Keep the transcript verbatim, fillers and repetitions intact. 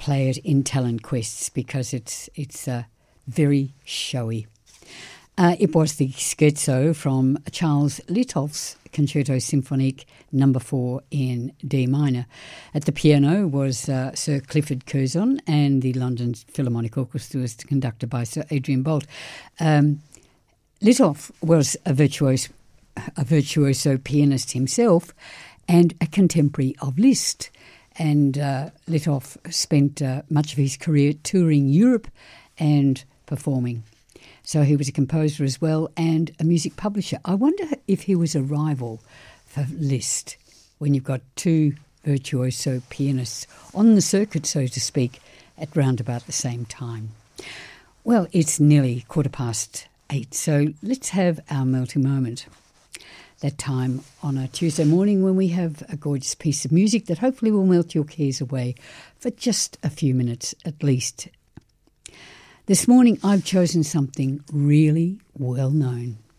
play it in Talent Quests because it's it's uh, very showy. Uh, it was the scherzo from Charles Litthoff's Concerto Symphonique Number Four in D minor. At the piano was uh, Sir Clifford Curzon, and the London Philharmonic Orchestra was conducted by Sir Adrian Boult. Um, Litthoff was a virtuoso, a virtuoso pianist himself, and a contemporary of Liszt. And uh, Litthoff spent uh, much of his career touring Europe and performing. So he was a composer as well and a music publisher. I wonder if he was a rival for Liszt when you've got two virtuoso pianists on the circuit, so to speak, at round about the same time. Well, it's nearly quarter past eight, so let's have our melting moment. That time on a Tuesday morning when we have a gorgeous piece of music that hopefully will melt your cares away for just a few minutes at least. This morning I've chosen something really well known.